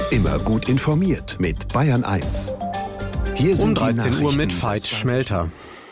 Immer gut informiert mit Bayern 1. Hier sind um 13 Uhr mit Veit Schmelter.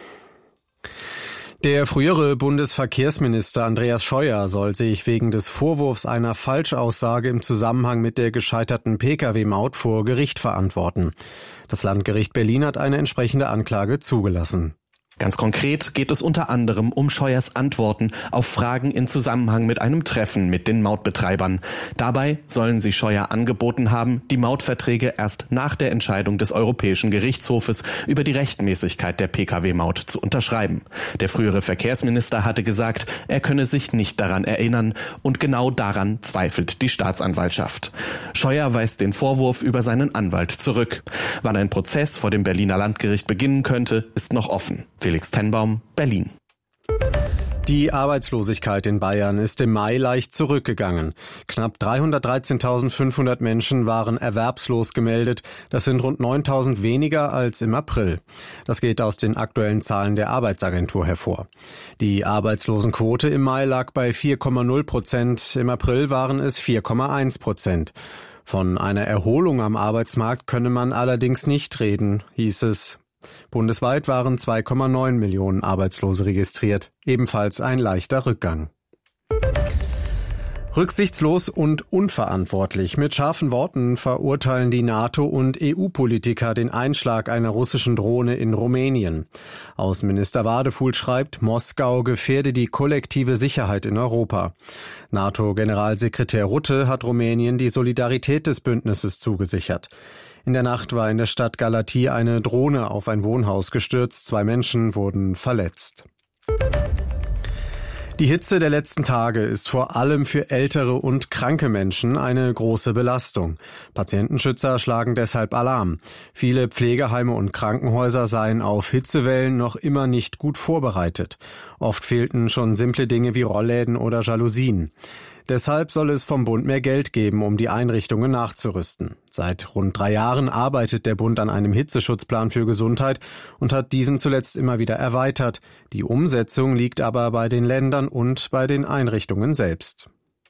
Der frühere Bundesverkehrsminister Andreas Scheuer soll sich wegen des Vorwurfs einer Falschaussage im Zusammenhang mit der gescheiterten Pkw-Maut vor Gericht verantworten. Das Landgericht Berlin hat eine entsprechende Anklage zugelassen. Ganz konkret geht es unter anderem um Scheuers Antworten auf Fragen in Zusammenhang mit einem Treffen mit den Mautbetreibern. Dabei sollen sie Scheuer angeboten haben, die Mautverträge erst nach der Entscheidung des Europäischen Gerichtshofes über die Rechtmäßigkeit der Pkw-Maut zu unterschreiben. Der frühere Verkehrsminister hatte gesagt, er könne sich nicht daran erinnern, und genau daran zweifelt die Staatsanwaltschaft. Scheuer weist den Vorwurf über seinen Anwalt zurück. Wann ein Prozess vor dem Berliner Landgericht beginnen könnte, ist noch offen. Felix Tenbaum, Berlin. Die Arbeitslosigkeit in Bayern ist im Mai leicht zurückgegangen. Knapp 313.500 Menschen waren erwerbslos gemeldet. Das sind rund 9.000 weniger als im April. Das geht aus den aktuellen Zahlen der Arbeitsagentur hervor. Die Arbeitslosenquote im Mai lag bei 4,0%. Im April waren es 4,1%. Von einer Erholung am Arbeitsmarkt könne man allerdings nicht reden, hieß es. Bundesweit waren 2,9 Millionen Arbeitslose registriert, ebenfalls ein leichter Rückgang. Rücksichtslos und unverantwortlich. Mit scharfen Worten verurteilen die NATO- und EU-Politiker den Einschlag einer russischen Drohne in Rumänien. Außenminister Wadefuhl schreibt, Moskau gefährde die kollektive Sicherheit in Europa. NATO-Generalsekretär Rutte hat Rumänien die Solidarität des Bündnisses zugesichert. In der Nacht war in der Stadt Galați eine Drohne auf ein Wohnhaus gestürzt. 2 Menschen wurden verletzt. Die Hitze der letzten Tage ist vor allem für ältere und kranke Menschen eine große Belastung. Patientenschützer schlagen deshalb Alarm. Viele Pflegeheime und Krankenhäuser seien auf Hitzewellen noch immer nicht gut vorbereitet. Oft fehlten schon simple Dinge wie Rollläden oder Jalousien. Deshalb soll es vom Bund mehr Geld geben, um die Einrichtungen nachzurüsten. Seit rund 3 Jahren arbeitet der Bund an einem Hitzeschutzplan für Gesundheit und hat diesen zuletzt immer wieder erweitert. Die Umsetzung liegt aber bei den Ländern und bei den Einrichtungen selbst.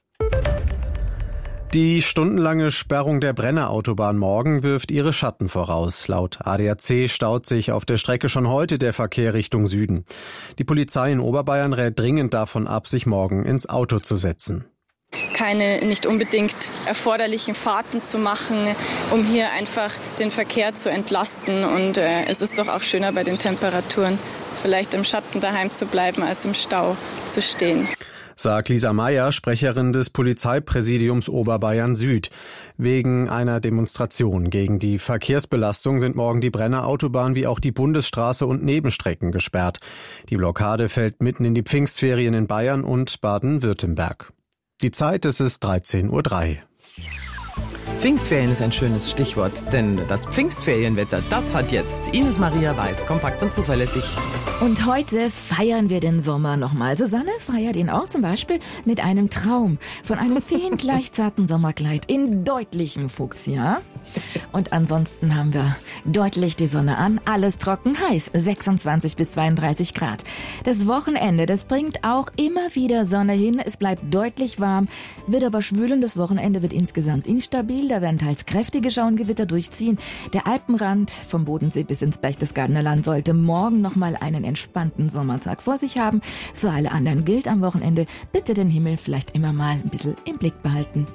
Die stundenlange Sperrung der Brenner-Autobahn morgen wirft ihre Schatten voraus. Laut ADAC staut sich auf der Strecke schon heute der Verkehr Richtung Süden. Die Polizei in Oberbayern rät dringend davon ab, sich morgen ins Auto zu setzen. Keine nicht unbedingt erforderlichen Fahrten zu machen, um hier einfach den Verkehr zu entlasten. Und es ist doch auch schöner bei den Temperaturen, vielleicht im Schatten daheim zu bleiben, als im Stau zu stehen. Sagt Lisa Meyer, Sprecherin des Polizeipräsidiums Oberbayern Süd. Wegen einer Demonstration gegen die Verkehrsbelastung sind morgen die Brenner Autobahn wie auch die Bundesstraße und Nebenstrecken gesperrt. Die Blockade fällt mitten in die Pfingstferien in Bayern und Baden-Württemberg. Die Zeit, es ist 13:03 Uhr. Pfingstferien ist ein schönes Stichwort, denn das Pfingstferienwetter, das hat jetzt Ines Maria Weiß, kompakt und zuverlässig. Und heute feiern wir den Sommer nochmal. Susanne feiert ihn auch zum Beispiel mit einem Traum von einem feengleich zarten Sommerkleid in deutlichem Fuchsia. Und ansonsten haben wir deutlich die Sonne an, alles trocken heiß, 26 bis 32 Grad. Das Wochenende, das bringt auch immer wieder Sonne hin, es bleibt deutlich warm, wird aber schwülen, das Wochenende wird insgesamt instabil, da werden teils kräftige Schauengewitter durchziehen. Der Alpenrand vom Bodensee bis ins Berchtesgadener Land sollte morgen nochmal einen entspannten Sommertag vor sich haben. Für alle anderen gilt am Wochenende, bitte den Himmel vielleicht immer mal ein bisschen im Blick behalten.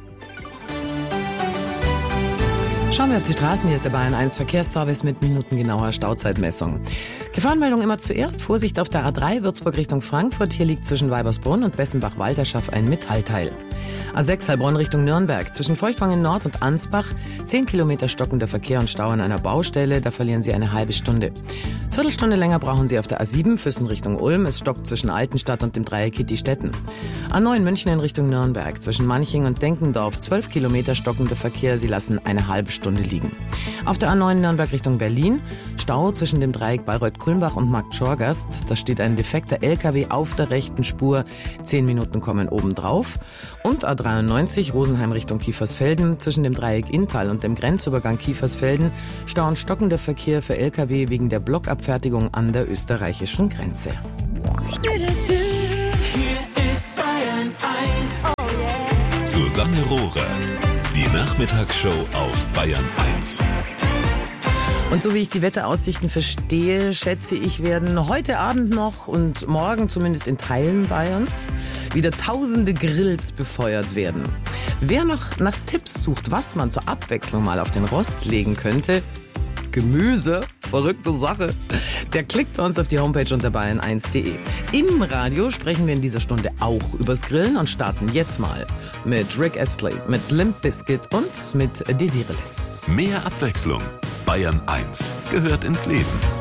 Schauen wir auf die Straßen. Hier ist der Bayern 1 Verkehrsservice mit minutengenauer Stauzeitmessung. Gefahrenmeldung immer zuerst. Vorsicht auf der A3 Würzburg Richtung Frankfurt. Hier liegt zwischen Weibersbrunn und Bessenbach-Walterschaff ein Metallteil. A6 Heilbronn Richtung Nürnberg. Zwischen Feuchtwangen Nord und Ansbach 10 Kilometer stockender Verkehr und Stau an einer Baustelle. Da verlieren Sie eine halbe Stunde. Viertelstunde länger brauchen Sie auf der A7 Füssen Richtung Ulm. Es stoppt zwischen Altenstadt und dem Dreieck Kittistetten. A9 München in Richtung Nürnberg. Zwischen Manching und Denkendorf 12 Kilometer stockender Verkehr. Sie lassen eine halbe Stunde liegen. Auf der A9 Nürnberg Richtung Berlin. Stau zwischen dem Dreieck Bayreuth-Kulmbach und Markt-Schorgast. Da steht ein defekter LKW auf der rechten Spur. 10 Minuten kommen obendrauf. Und A93 Rosenheim Richtung Kiefersfelden. Zwischen dem Dreieck Inntal und dem Grenzübergang Kiefersfelden Stau und stockender Verkehr für LKW wegen der Blockabfertigung an der österreichischen Grenze. Hier ist Bayern 1. Susanne Rohrer. Die Nachmittag Nachmittagsshow auf Bayern 1. Und so wie ich die Wetteraussichten verstehe, schätze ich, werden heute Abend noch und morgen zumindest in Teilen Bayerns wieder tausende Grills befeuert werden. Wer noch nach Tipps sucht, was man zur Abwechslung mal auf den Rost legen könnte, Gemüse, verrückte Sache, der klickt bei uns auf die Homepage unter bayern1.de. Im Radio sprechen wir in dieser Stunde auch übers Grillen und starten jetzt mal mit Rick Astley, mit Limp Bizkit und mit Desireles. Mehr Abwechslung. Bayern 1 gehört ins Leben.